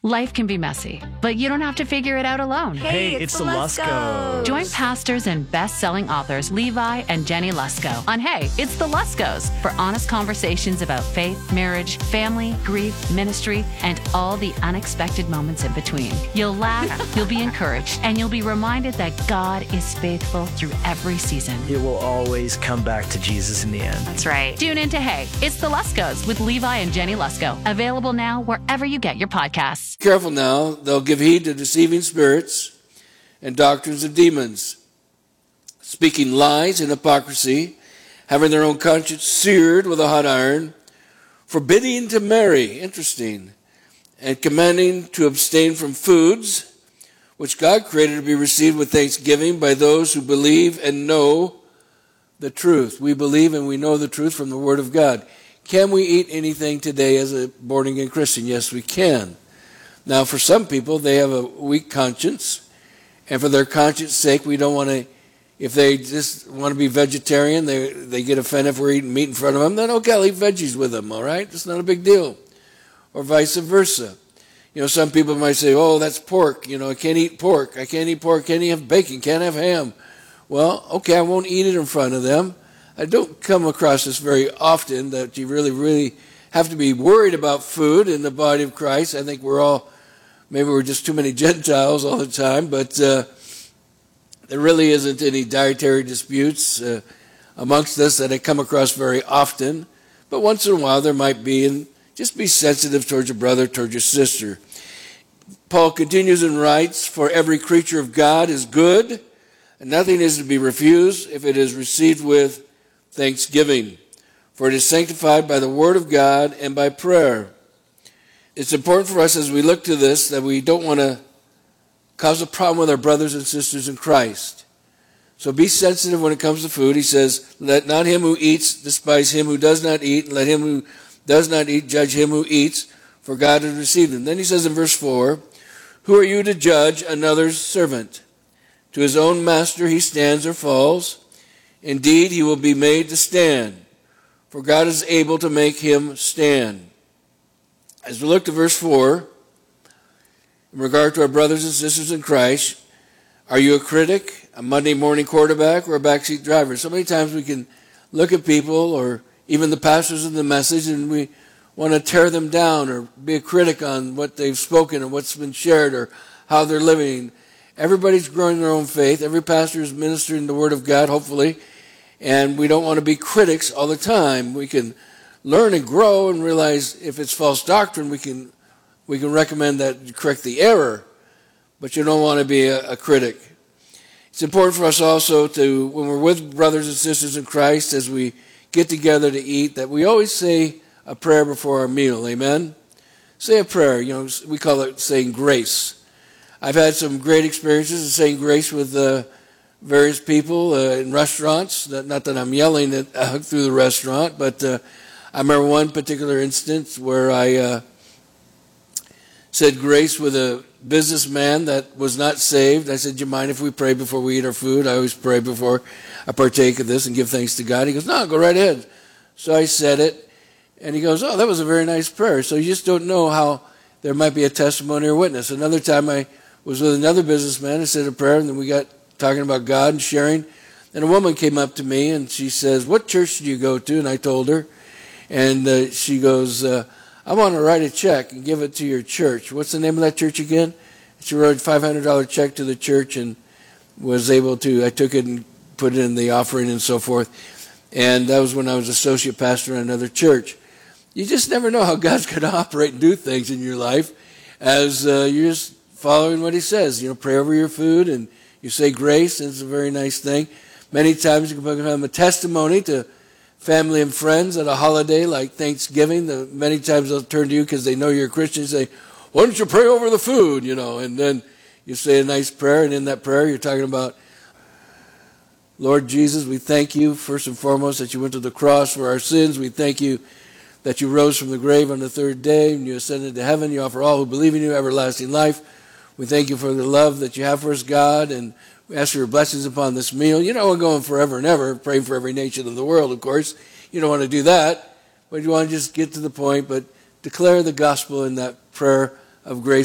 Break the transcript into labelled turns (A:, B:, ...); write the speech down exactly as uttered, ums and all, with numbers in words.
A: Life can be messy, but you don't have to figure it out alone.
B: Hey,
C: Hey,
B: it's,
C: it's
B: the
C: the
B: Luskos.
C: Luskos.
A: Join pastors and best-selling authors Levi and Jenny Lusko on Hey, It's the Luskos for honest conversations about faith, marriage, family, grief, ministry, and all the unexpected moments in between. You'll laugh, you'll be encouraged, and you'll be reminded that God is faithful through every season.
C: It will always come back to Jesus in the end.
A: That's right. Tune in to Hey, It's the Luskos with Levi and Jenny Lusko. Available now wherever you get your podcasts.
D: Careful now, they'll give heed to deceiving spirits and doctrines of demons, speaking lies and hypocrisy, having their own conscience seared with a hot iron, forbidding to marry, interesting, and commanding to abstain from foods which God created to be received with thanksgiving by those who believe and know the truth. We believe and we know the truth from the Word of God. Can we eat anything today as a born-again Christian? Yes, we can. Now, for some people, they have a weak conscience, and for their conscience sake, we don't want to, if they just want to be vegetarian, they they get offended if we're eating meat in front of them, then okay, I'll eat veggies with them, all right? It's not a big deal. Or vice versa. You know, some people might say, oh, that's pork. You know, I can't eat pork. I can't eat pork. Can't have bacon. Can't have ham. Well, okay, I won't eat it in front of them. I don't come across this very often, that you really, really have to be worried about food in the body of Christ. I think we're all, maybe we're just too many Gentiles all the time, but uh, there really isn't any dietary disputes uh, amongst us that I come across very often. But once in a while there might be, and just be sensitive towards your brother, towards your sister. Paul continues and writes, for every creature of God is good, and nothing is to be refused if it is received with thanksgiving, for it is sanctified by the word of God and by prayer. It's important for us as we look to this that we don't want to cause a problem with our brothers and sisters in Christ. So be sensitive when it comes to food. He says, let not him who eats despise him who does not eat, and let him who does not eat judge him who eats, for God has received him. Then he says in verse four, who are you to judge another's servant? To his own master he stands or falls. Indeed, he will be made to stand, for God is able to make him stand. As we look to verse four, in regard to our brothers and sisters in Christ, are you a critic, a Monday morning quarterback, or a backseat driver? So many times we can look at people, or even the pastors in the message, and we want to tear them down or be a critic on what they've spoken and what's been shared or how they're living. Everybody's growing their own faith. Every pastor is ministering the Word of God, hopefully. And we don't want to be critics all the time. We can learn and grow and realize if it's false doctrine, we can we can recommend that you correct the error. But you don't want to be a, a critic. It's important for us also to, when we're with brothers and sisters in Christ, as we get together to eat, that we always say a prayer before our meal. Amen? Say a prayer. You know, we call it saying grace. I've had some great experiences of saying grace with uh, various people uh, in restaurants. Not that I'm yelling at, uh, through the restaurant, but uh, I remember one particular instance where I uh, said grace with a businessman that was not saved. I said, do you mind if we pray before we eat our food? I always pray before I partake of this and give thanks to God. He goes, no, go right ahead. So I said it, and he goes, oh, that was a very nice prayer. So you just don't know how there might be a testimony or witness. Another time I was with another businessman. I said a prayer, and then we got talking about God and sharing. And a woman came up to me, and she says, what church do you go to? And I told her. And uh, she goes, uh, I want to write a check and give it to your church. What's the name of that church again? She wrote a five hundred dollars check to the church and was able to, I took it and put it in the offering and so forth. And that was when I was associate pastor in another church. You just never know how God's going to operate and do things in your life as uh, you're just following what he says. You know, pray over your food and you say grace. It's a very nice thing. Many times you can become a testimony to family and friends at a holiday like Thanksgiving. The, many times they'll turn to you because they know you're a Christian and say, why don't you pray over the food, you know? And then you say a nice prayer, and in that prayer you're talking about, Lord Jesus, we thank you first and foremost that you went to the cross for our sins. We thank you that you rose from the grave on the third day and you ascended to heaven. You offer all who believe in you everlasting life. We thank you for the love that you have for us, God, and we ask for your blessings upon this meal. You know, we're going forever and ever, praying for every nation of the world, of course. You don't want to do that, but you want to just get to the point, but declare the gospel in that prayer of grace.